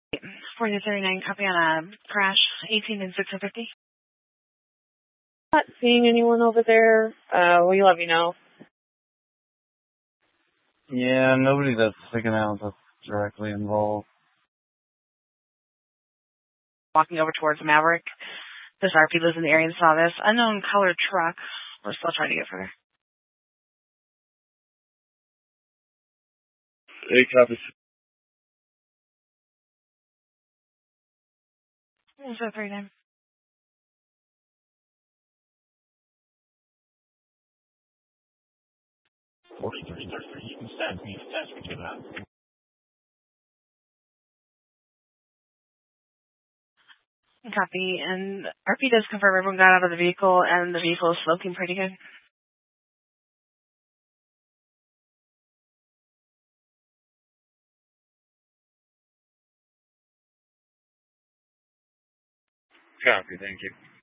4039, copy on a crash, 18 and 650. Not seeing anyone over there. Will you let me know? Yeah, nobody that's sticking out that's directly involved. Walking over towards Maverick. This RP lives in the area and saw this. Unknown colored truck. We're still trying to get further. Hey, copy. What's up, 39? You can send me a test to that. Copy. And RP does confirm everyone got out of the vehicle and the vehicle is smoking pretty good. Copy, thank you.